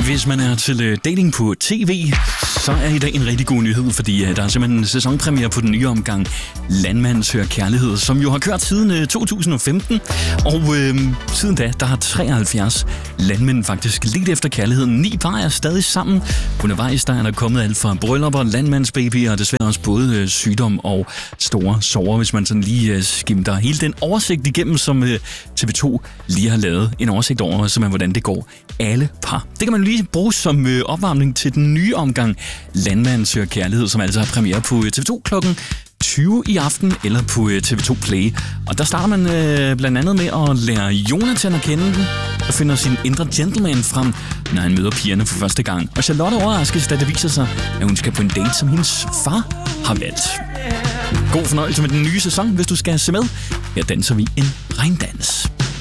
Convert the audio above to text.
Hvis man er til dating på tv, så er i dag en rigtig god nyhed, fordi der er simpelthen en sæsonpremiere på den nye omgang Landmand søger kærlighed, som jo har kørt siden 2015. Og siden da, der har 73 landmænd faktisk lidt efter kærligheden. 9 par er stadig sammen. Undervejs der er der kommet alt fra bryllupper, landmandsbaby og desværre også både sygdom og store sorger, hvis man sådan lige skimter hele den oversigt igennem, som TV2 lige har lavet. En oversigt over, simpelthen, hvordan det går alle par. Det kan man lige bruge som opvarmning til den nye omgang Landmand søger kærlighed, som altså har premiere på TV2 klokken 20 i aften, eller på TV2 Play. Og der starter man blandt andet med at lære Jonathan at kende og finder sin indre gentleman frem, når han møder pigerne for første gang. Og Charlotte overraskes, da det viser sig, at hun skal på en date, som hendes far har valgt. God fornøjelse med den nye sæson, hvis du skal se med. Her danser vi en regndans.